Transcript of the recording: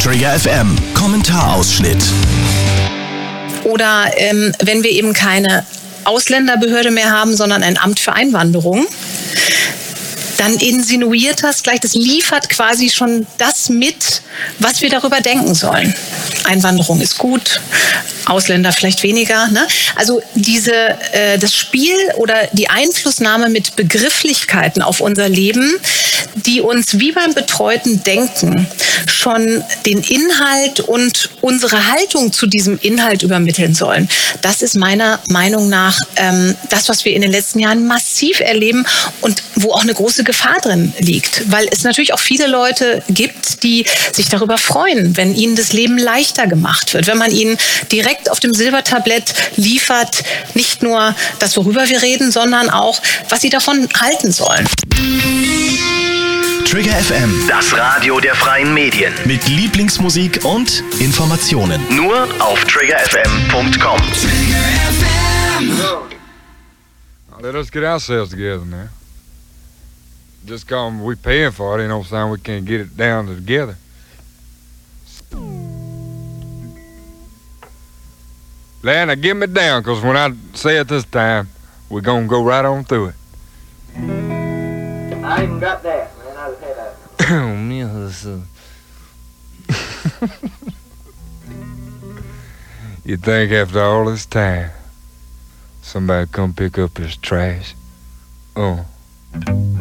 Trigger FM Kommentarausschnitt. Oder wenn wir eben keine Ausländerbehörde mehr haben, sondern ein Amt für Einwanderung, dann insinuiert das gleich, das liefert quasi schon das mit, was wir darüber denken sollen. Einwanderung ist gut, Ausländer vielleicht weniger. Ne? Also das Spiel oder die Einflussnahme mit Begrifflichkeiten auf unser Leben, die uns wie beim betreuten Denken schon den Inhalt und unsere Haltung zu diesem Inhalt übermitteln sollen. Das ist meiner Meinung nach das, was wir in den letzten Jahren massiv erleben und wo auch eine große Gefahr drin liegt. Weil es natürlich auch viele Leute gibt, die sich darüber freuen, wenn ihnen das Leben leichter gemacht wird, wenn man ihnen direkt auf dem Silbertablett liefert, nicht nur das, worüber wir reden, sondern auch, was sie davon halten sollen. Trigger FM, Das Radio der freien Medien. mit Lieblingsmusik und Informationen. Nur auf triggerfm.com. Let us get ourselves together now. Just cause we paying for it, ain't no sign we can't get it down together. Lana, get me down, cause when I say it this time, we're gonna go right on through it. I even got that, man. I just had a... Oh, man. You think after all this time, somebody come pick up his trash? Oh.